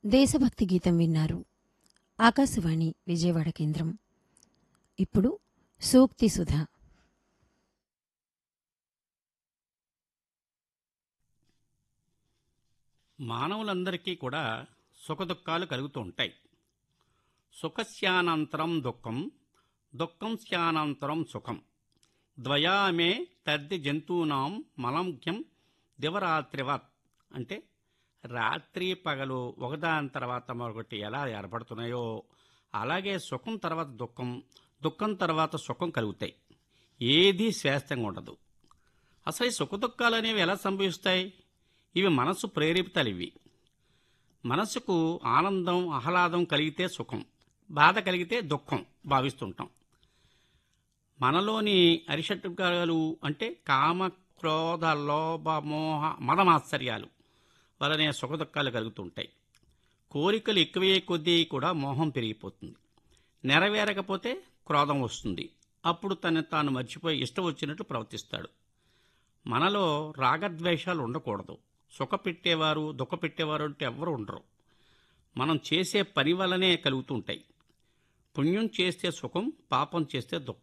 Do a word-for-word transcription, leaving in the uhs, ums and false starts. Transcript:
దేశభక్తి గీతం విన్నారు. ఆకాశవాణి విజయవాడ కేంద్రం. ఇప్పుడు సూక్తి సుధ. మానవులందరికీ కూడా సుఖదుఖాలు కలుగుతూ ఉంటాయి. సుఖస్యానంతరం దుఃఖం, దుఃఖం స్యానంతరం సుఖం. ద్వయామే తద్ది జంతూనాం మలంఖ్యం దివరాత్రివత్. అంటే రాత్రి పగలు ఒకదాని తర్వాత మరొకటి ఎలా ఏర్పడుతున్నాయో అలాగే సుఖం తర్వాత దుఃఖం, దుఃఖం తర్వాత సుఖం కలుగుతాయి. ఏదీ శ్రేష్టంగా ఉండదు. అసలు ఈ సుఖదుఖాలు అనేవి ఎలా సంభవిస్తాయి? ఇవి మనసు ప్రేరేపితాలు. ఇవి మనసుకు ఆనందం ఆహ్లాదం కలిగితే సుఖం, బాధ కలిగితే దుఃఖం భావిస్తుంటాం. మనలోని అరిషట్కాలు అంటే కామ క్రోధ లోభ మోహ మదమాత్సర్యాలు వలనే సుఖదుఖాలు కలుగుతుంటాయి. కోరికలు ఎక్కువే కొద్దీ కూడా మోహం పెరిగిపోతుంది. నెరవేరకపోతే క్రోధం వస్తుంది. అప్పుడు తను తాను మర్చిపోయి ఇష్టం వచ్చినట్లు ప్రవర్తిస్తాడు. మనలో రాగద్వేషాలు ఉండకూడదు. సుఖ పెట్టేవారు దుఃఖ పెట్టేవారు అంటే ఎవ్వరూ ఉండరు. మనం చేసే పని వల్లనే కలుగుతూ ఉంటాయి. పుణ్యం చేస్తే సుఖం, పాపం చేస్తే దుఃఖం.